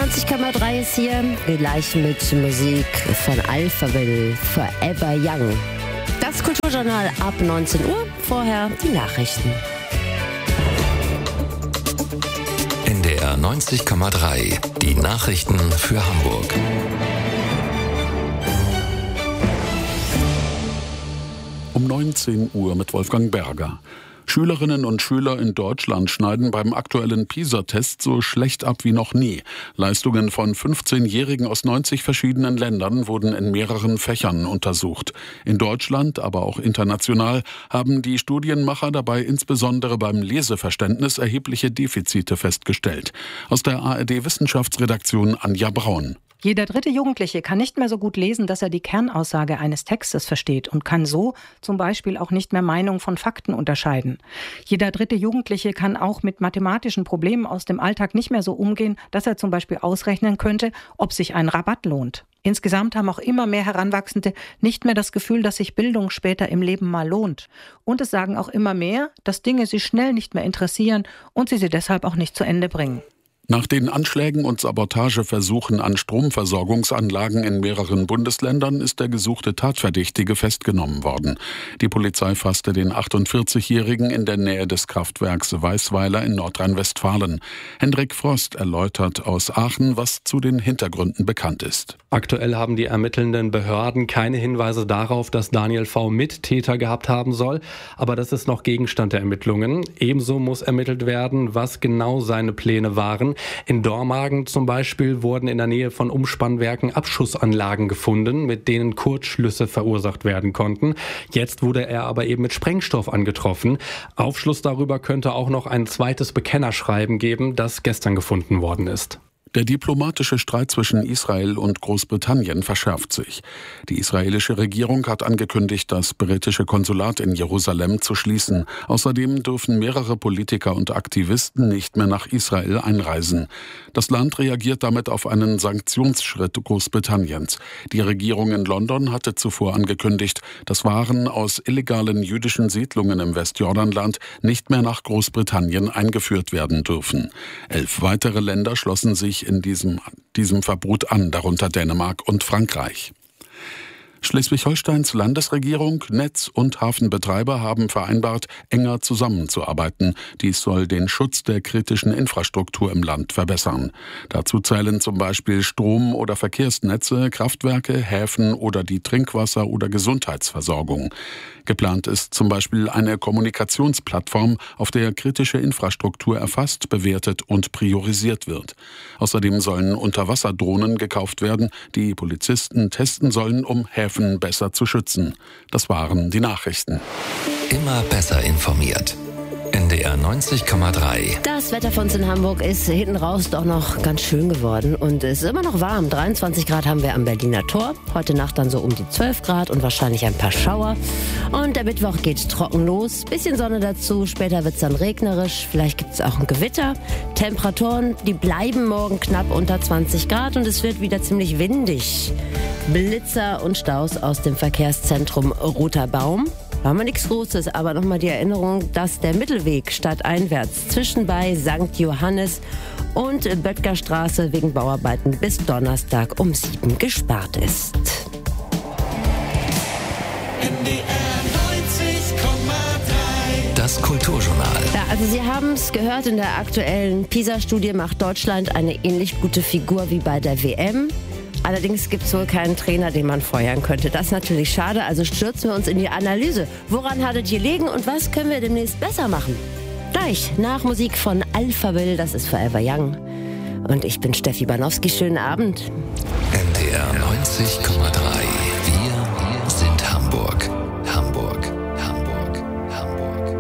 90,3 ist hier, gleich mit Musik von Alphaville, Forever Young. Das Kulturjournal ab 19 Uhr, vorher die Nachrichten. NDR 90,3, die Nachrichten für Hamburg. Um 19 Uhr mit Wolfgang Berger. Schülerinnen und Schüler in Deutschland schneiden beim aktuellen PISA-Test so schlecht ab wie noch nie. Leistungen von 15-Jährigen aus 90 verschiedenen Ländern wurden in mehreren Fächern untersucht. In Deutschland, aber auch international, haben die Studienmacher dabei insbesondere beim Leseverständnis erhebliche Defizite festgestellt. Aus der ARD-Wissenschaftsredaktion Anja Braun. Jeder dritte Jugendliche kann nicht mehr so gut lesen, dass er die Kernaussage eines Textes versteht und kann so zum Beispiel auch nicht mehr Meinung von Fakten unterscheiden. Jeder dritte Jugendliche kann auch mit mathematischen Problemen aus dem Alltag nicht mehr so umgehen, dass er zum Beispiel ausrechnen könnte, ob sich ein Rabatt lohnt. Insgesamt haben auch immer mehr Heranwachsende nicht mehr das Gefühl, dass sich Bildung später im Leben mal lohnt. Und es sagen auch immer mehr, dass Dinge sie schnell nicht mehr interessieren und sie deshalb auch nicht zu Ende bringen. Nach den Anschlägen und Sabotageversuchen an Stromversorgungsanlagen in mehreren Bundesländern ist der gesuchte Tatverdächtige festgenommen worden. Die Polizei fasste den 48-Jährigen in der Nähe des Kraftwerks Weißweiler in Nordrhein-Westfalen. Hendrik Frost erläutert aus Aachen, was zu den Hintergründen bekannt ist. Aktuell haben die ermittelnden Behörden keine Hinweise darauf, dass Daniel V. Mittäter gehabt haben soll, aber das ist noch Gegenstand der Ermittlungen. Ebenso muss ermittelt werden, was genau seine Pläne waren. In Dormagen zum Beispiel wurden in der Nähe von Umspannwerken Abschussanlagen gefunden, mit denen Kurzschlüsse verursacht werden konnten. Jetzt wurde er aber eben mit Sprengstoff angetroffen. Aufschluss darüber könnte auch noch ein zweites Bekennerschreiben geben, das gestern gefunden worden ist. Der diplomatische Streit zwischen Israel und Großbritannien verschärft sich. Die israelische Regierung hat angekündigt, das britische Konsulat in Jerusalem zu schließen. Außerdem dürfen mehrere Politiker und Aktivisten nicht mehr nach Israel einreisen. Das Land reagiert damit auf einen Sanktionsschritt Großbritanniens. Die Regierung in London hatte zuvor angekündigt, dass Waren aus illegalen jüdischen Siedlungen im Westjordanland nicht mehr nach Großbritannien eingeführt werden dürfen. 11 weitere Länder schlossen sich in diesem Verbot an, darunter Dänemark und Frankreich. Schleswig-Holsteins Landesregierung, Netz- und Hafenbetreiber haben vereinbart, enger zusammenzuarbeiten. Dies soll den Schutz der kritischen Infrastruktur im Land verbessern. Dazu zählen zum Beispiel Strom- oder Verkehrsnetze, Kraftwerke, Häfen oder die Trinkwasser- oder Gesundheitsversorgung. Geplant ist zum Beispiel eine Kommunikationsplattform, auf der kritische Infrastruktur erfasst, bewertet und priorisiert wird. Außerdem sollen Unterwasserdrohnen gekauft werden, die Polizisten testen sollen, um Häfen besser zu schützen. Das waren die Nachrichten. Immer besser informiert. NDR 90,3. Das Wetter von uns in Hamburg ist hinten raus doch noch ganz schön geworden und es ist immer noch warm. 23 Grad haben wir am Berliner Tor. Heute Nacht dann so um die 12 Grad und wahrscheinlich ein paar Schauer. Und der Mittwoch geht trocken los. Bisschen Sonne dazu, später wird es dann regnerisch. Vielleicht gibt es auch ein Gewitter. Temperaturen, die bleiben morgen knapp unter 20 Grad und es wird wieder ziemlich windig. Blitzer und Staus aus dem Verkehrszentrum Roter Baum. War mal nichts Großes, aber nochmal die Erinnerung, dass der Mittelweg stadteinwärts zwischen bei St. Johannes und Böttgerstraße wegen Bauarbeiten bis Donnerstag um 7 gesperrt ist. NDR 90,3. Das Kulturjournal. Ja, also Sie haben es gehört, in der aktuellen PISA-Studie macht Deutschland eine ähnlich gute Figur wie bei der WM. Allerdings gibt es wohl keinen Trainer, den man feuern könnte. Das ist natürlich schade, also stürzen wir uns in die Analyse. Woran hat es gelegen und was können wir demnächst besser machen? Gleich nach Musik von Alphaville, das ist Forever Young. Und ich bin Steffi Banowski, schönen Abend. NDR 90,3.